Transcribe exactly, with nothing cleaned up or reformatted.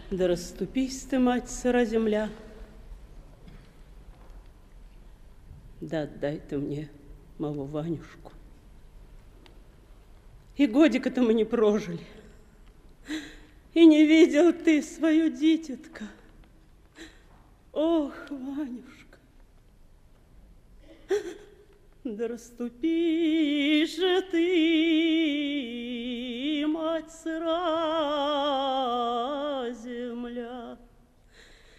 Да расступись ты, мать сыра земля, да отдай ты мне моего Ванюшку. И годика-то мы не прожили, и не видел ты свою дитятка. Ох, Ванюшка, да расступи же ты,